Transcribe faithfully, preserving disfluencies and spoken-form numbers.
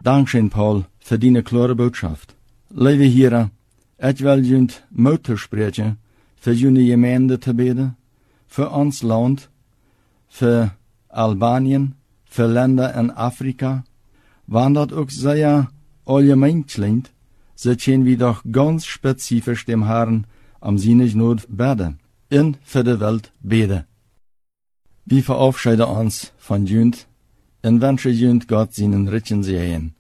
Dankeschön, Paul, für deine klare Botschaft. Liebe Heren, ich will junt Mutter sprechen, für jene Gemeinde zu beten, für uns Land, für Albanien, für Länder in Afrika. Wann das auch sehr allgemein klingt, so können wir doch ganz spezifisch dem Herrn am seine Not beten, und für die Welt beten. Wir verabschieden uns von Jünd und wünschen Jünd Gott seinen Richen Segen.